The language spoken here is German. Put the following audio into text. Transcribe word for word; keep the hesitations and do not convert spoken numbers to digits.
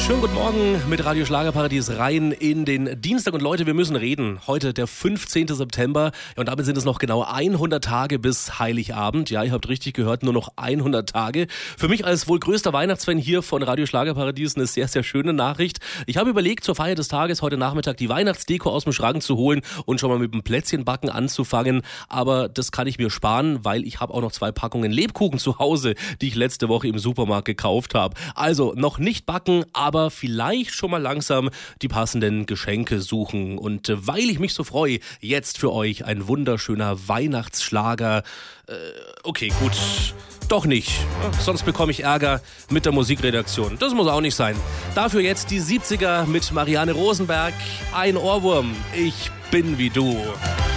Schönen guten Morgen mit Radio Schlagerparadies rein in den Dienstag. Und Leute, wir müssen reden. Heute der fünfzehnten September und damit sind es noch genau hundert Tage bis Heiligabend. Ja, ihr habt richtig gehört, nur noch hundert Tage. Für mich als wohl größter Weihnachtsfan hier von Radio Schlagerparadies eine sehr, sehr schöne Nachricht. Ich habe überlegt, zur Feier des Tages heute Nachmittag die Weihnachtsdeko aus dem Schrank zu holen und schon mal mit dem Plätzchenbacken anzufangen. Aber das kann ich mir sparen, weil ich habe auch noch zwei Packungen Lebkuchen zu Hause, die ich letzte Woche im Supermarkt gekauft habe. Also noch nicht backen, aber vielleicht schon mal langsam die passenden Geschenke suchen. Und äh, weil ich mich so freue, jetzt für euch ein wunderschöner Weihnachtsschlager. Äh, okay, gut. Doch nicht. Sonst bekomme ich Ärger mit der Musikredaktion. Das muss auch nicht sein. Dafür jetzt die siebziger mit Marianne Rosenberg. Ein Ohrwurm. Ich bin wie du.